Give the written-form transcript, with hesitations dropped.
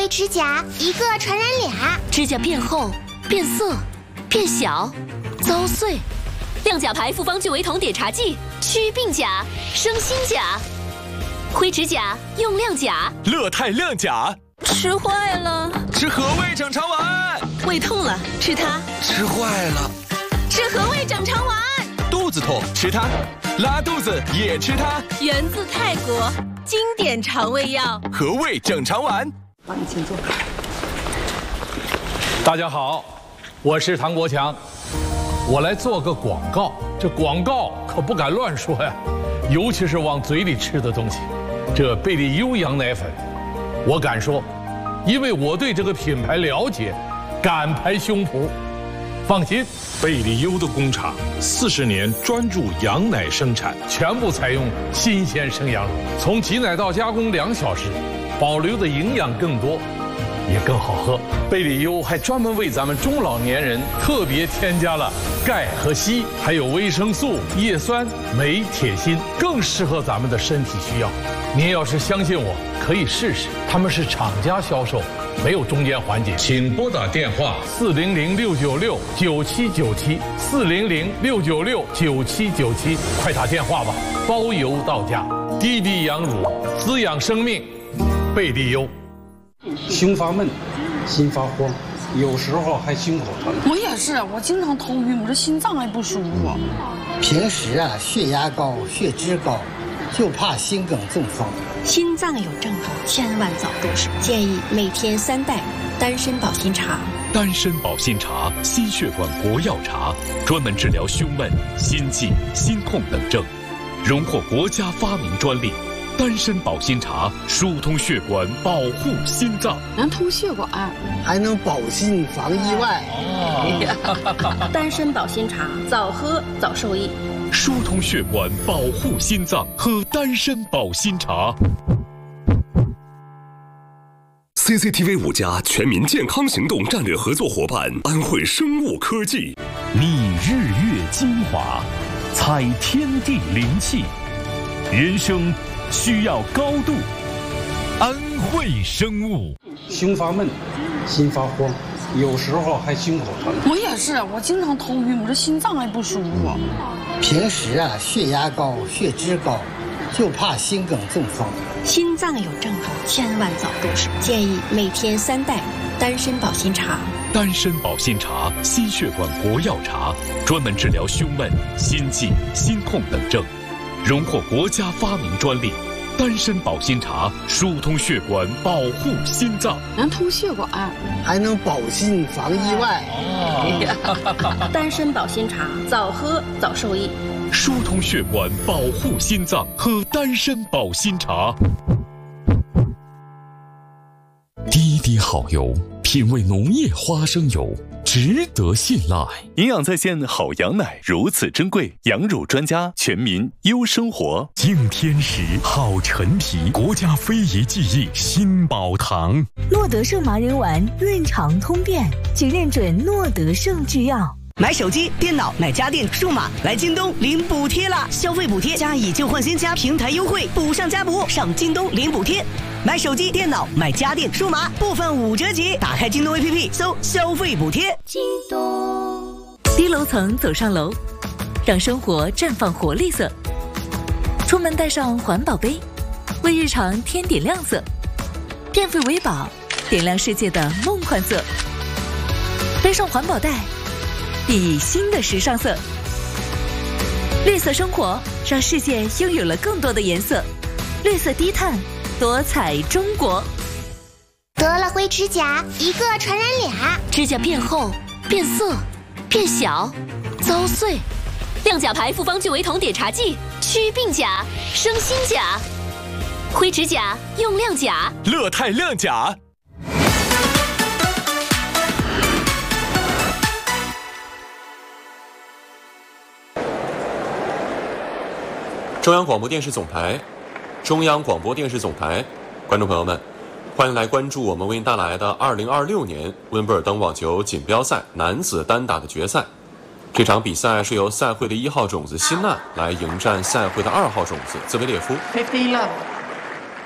灰指甲，一个传染俩。 指甲变厚、变色、变小、遭碎。亮甲牌复方聚维酮碘茶剂，祛病甲，生新甲。灰指甲用亮甲， 乐泰亮甲。 吃坏了， 吃和味整肠丸。 胃痛了，吃它。 吃坏了， 吃和味整肠丸。 肚子痛，吃它。拉肚子也吃它。 源自泰国，经典肠胃药， 和味整肠丸。 帮你请坐。 大家好，我是唐国强，我来做个广告。这广告可不敢乱说呀，尤其是往嘴里吃的东西。这贝利优羊奶粉，我敢说，因为我对这个品牌了解，敢拍胸脯。放心，贝利优的工厂40年专注羊奶生产，全部采用新鲜生羊乳，从挤奶到加工2小时，保留的营养更多，也更好喝。贝利优还专门为咱们中老年人特别添加了钙和硒，还有维生素、叶酸、镁、铁、锌，更适合咱们的身体需要。您要是相信我，可以试试。他们是厂家销售，没有中间环节。请拨打电话400-696-9797，400-696-9797，快打电话吧，包邮到家。滴滴羊乳，滋养生命，贝利优。 胸发闷，心发慌，有时候还心口疼。 我也是，我经常头晕，我这心脏还不舒服。 平时血压高、血脂高，就怕心梗中风。 心脏有症状，千万早重视。建议每天3袋丹参保心茶。 丹参保心茶，心血管国药茶，专门治疗胸闷、心悸、心痛等症，荣获国家发明专利。丹参保心茶疏通血管，保护心脏， 能通血管， 还能保心防意外。 丹参保心茶，早喝早受益。 疏通血管，保护心脏，喝丹参保心茶。 CCTV 5家全民健康行动战略合作伙伴安徽生物科技， 觅日月精华，采天地灵气，人生需要高度。安徽生物。 胸发闷，心发慌，有时候还心口疼。 我也是，我经常头晕，我这心脏还不舒服。 平时血压高、血脂高，就怕心梗中风。 心脏有症状，千万早重视。建议每天3袋丹参保心茶。 丹参保心茶，心血管国药茶，专门治疗胸闷、心悸、心痛等症，荣获国家发明专利。丹参保心茶疏通血管，保护心脏， 能通血管， 还能保心防意外。 丹参保心茶，早喝早受益。 疏通血管，保护心脏，喝丹参保心茶。滴滴好油，品味农业花生油，值得信赖。 营养在线好羊奶如此珍贵，羊乳专家，全民优生活。 敬天时，好陈皮，国家非遗技艺新宝堂。 诺德胜麻仁丸润肠通便，请认准诺德胜制药。 买手机、电脑、买家电、数码，来京东领补贴啦！消费补贴加以旧换新加平台优惠，补上加补，上京东领补贴。买手机、电脑、买家电、数码，部分5折起。打开京东 APP， 搜消费补贴。 京东。低楼层走上楼，让生活绽放活力色。出门带上环保杯，为日常添点亮色。变废为宝，点亮世界的梦幻色。背上环保袋，熠熠新的时尚色。绿色生活让世界拥有了更多的颜色。绿色低碳，多彩中国。 得了灰指甲，一个传染俩。 指甲变厚、变色、变小、遭碎。亮甲牌复方聚维酮碘茶剂，祛病甲，生新甲。灰指甲用亮甲， 乐泰亮甲。 中央广播电视总台，中央广播电视总台，观众朋友们，欢迎来关注我们为您带来的2026年温布尔登网球锦标赛男子单打的决赛。这场比赛是由赛会的1号种子辛纳来迎战赛会的2号种子兹维列夫。 50 love。